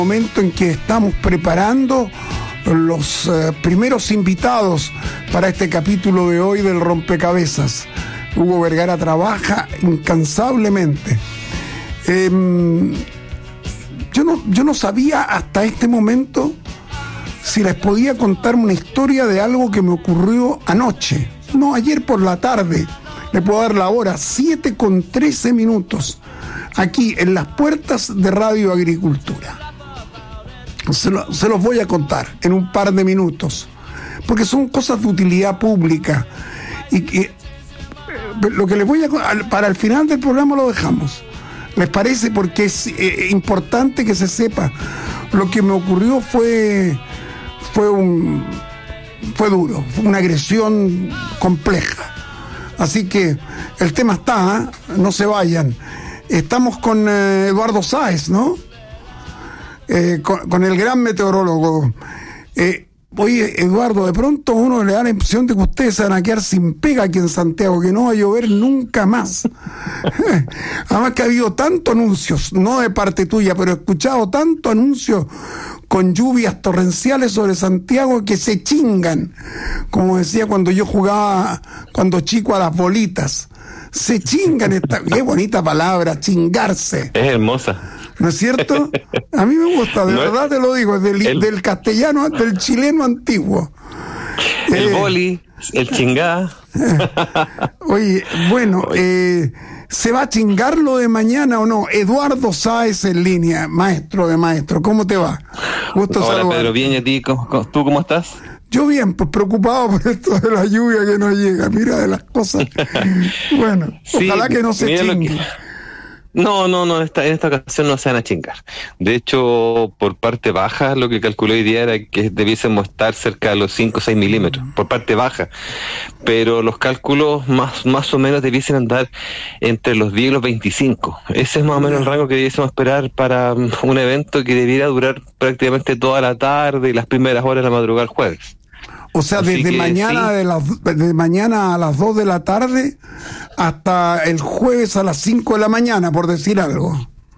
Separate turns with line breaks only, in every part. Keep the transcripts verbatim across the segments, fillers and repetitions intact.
Momento en que estamos preparando los eh, primeros invitados para este capítulo de hoy del Rompecabezas. Hugo Vergara trabaja incansablemente. Eh, yo, no, yo no sabía hasta este momento si les podía contar una historia de algo que me ocurrió anoche. No, ayer por la tarde. Le puedo dar la hora, siete con trece minutos, aquí en las puertas de Radio Agricultura. Se, lo, se los voy a contar en un par de minutos, porque son cosas de utilidad pública y que lo que les voy a para el final del programa lo dejamos. ¿Les parece? Porque es eh, importante que se sepa. Lo que me ocurrió fue fue un fue duro, fue una agresión compleja. Así que el tema está, ¿eh? No se vayan. Estamos con eh, Eduardo Sáez, ¿no? Eh, con, con el gran meteorólogo. Eh, oye, Eduardo, de pronto uno le da la impresión de que ustedes se van a quedar sin pega aquí en Santiago, que no va a llover nunca más. Además que ha habido tantos anuncios, no de parte tuya, pero he escuchado tantos anuncios con lluvias torrenciales sobre Santiago que se chingan, como decía cuando yo jugaba, cuando chico, a las bolitas. Se chingan, esta, qué bonita palabra, chingarse.
Es hermosa.
¿No es cierto? A mí me gusta, de
no
verdad
es,
te lo digo, del, el, del castellano, del chileno antiguo.
El
eh,
boli, el chingá.
Eh, oye, bueno, eh, ¿se va a chingar lo de mañana o no? Eduardo Sáez en línea, maestro de maestro, ¿cómo te va? Gusto
Hola,
saludar.
Pedro, bien, ¿y a ti? ¿Tú cómo estás?
Yo bien, pues preocupado por esto de la lluvia que no llega, mira de las cosas. Bueno,
sí,
ojalá que no se chingue.
Que... No, no, no, esta, en esta ocasión no se van a chingar. De hecho, por parte baja, lo que calculó hoy día era que debiésemos estar cerca de los cinco o seis milímetros, por parte baja. Pero los cálculos más, más o menos debiesen andar entre los diez y los veinticinco. Ese es más o menos el rango que debiésemos esperar para un evento que debiera durar prácticamente toda la tarde y las primeras horas de la madrugada del jueves.
O sea, desde que, mañana sí. de las, de mañana a las dos de la tarde hasta el jueves a las cinco de la mañana, por decir algo.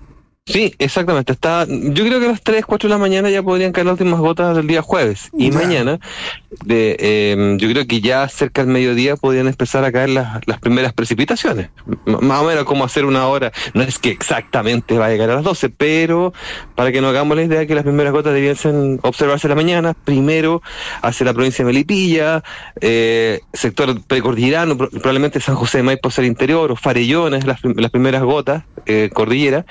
Sí,
exactamente. Está, yo creo que a las tres, cuatro de la mañana ya podrían caer las últimas gotas del día jueves. Y ya. mañana, de, eh, yo creo que ya cerca del mediodía podrían empezar a caer las, las primeras precipitaciones. M- más o menos como hacer una hora. No es que exactamente vaya a caer a las doce, pero para que nos hagamos la idea de que las primeras gotas debiesen observarse en la mañana, primero hacia la provincia de Melipilla, eh, sector precordillerano, probablemente San José de Maipo hacia el interior, o Farellones, las, las primeras gotas, eh, cordillera.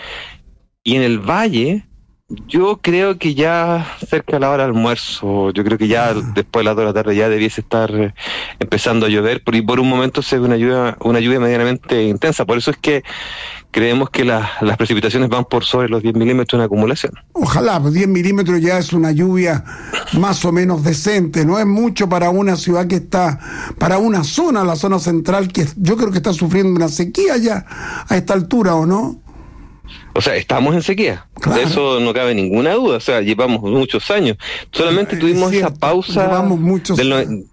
Y en el valle, yo creo que ya cerca de la hora del almuerzo, yo creo que ya después de las dos de la tarde ya debiese estar empezando a llover, y por un momento se ve una lluvia, una lluvia medianamente intensa. Por eso es que creemos que la, las precipitaciones van por sobre los diez milímetros en acumulación.
Ojalá, pues diez milímetros ya es una lluvia más o menos decente, no es mucho para una ciudad que está, para una zona, la zona central, que yo creo que está sufriendo una sequía ya a esta altura, ¿o no?
O sea, estamos en sequía, claro. De eso no cabe ninguna duda, o sea, llevamos muchos años, solamente tuvimos cierto, esa pausa
llevamos muchos
del no...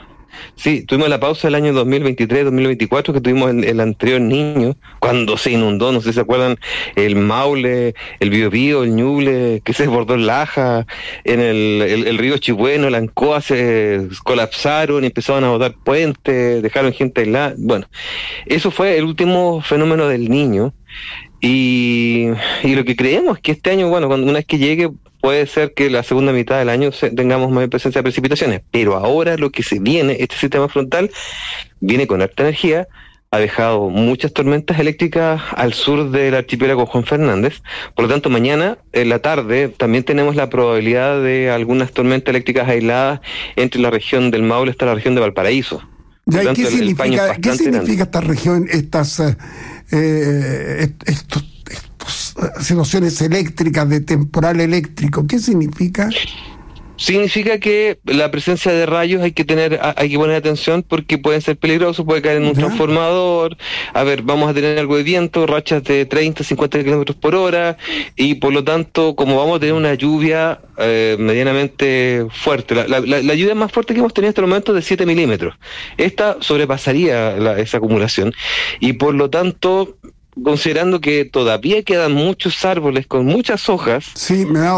Sí, tuvimos la pausa del año dos mil veintitrés, dos mil veinticuatro, que tuvimos el, el anterior Niño, cuando se inundó, no sé si se acuerdan, el Maule, el Biobío, el Ñuble, que se desbordó en Laja, en el, el, el río Chibueno, la Ancoa se colapsaron y empezaron a botar puentes, dejaron gente aislada. Bueno, eso fue el último fenómeno del Niño. Y, y lo que creemos es que este año, bueno, cuando una vez que llegue, puede ser que la segunda mitad del año se, tengamos mayor presencia de precipitaciones. Pero ahora lo que se viene, este sistema frontal, viene con alta energía, ha dejado muchas tormentas eléctricas al sur del archipiélago Juan Fernández. Por lo tanto, mañana en la tarde también tenemos la probabilidad de algunas tormentas eléctricas aisladas entre la región del Maule hasta la región de Valparaíso.
Ya, tanto, ¿qué, el, significa, el ¿qué significa esta región, estas eh, estos, estos situaciones eléctricas de temporal eléctrico? ¿Qué significa?
Significa que la presencia de rayos hay que tener, hay que poner atención porque pueden ser peligrosos, puede caer en un ¿Ya? transformador. A ver, vamos a tener algo de viento, rachas de treinta, cincuenta kilómetros por hora, y por lo tanto, como vamos a tener una lluvia eh, medianamente fuerte, la, la, la lluvia más fuerte que hemos tenido hasta el momento es de siete milímetros. Esta sobrepasaría la, esa acumulación, y por lo tanto, considerando que todavía quedan muchos árboles con muchas hojas,
sí, me da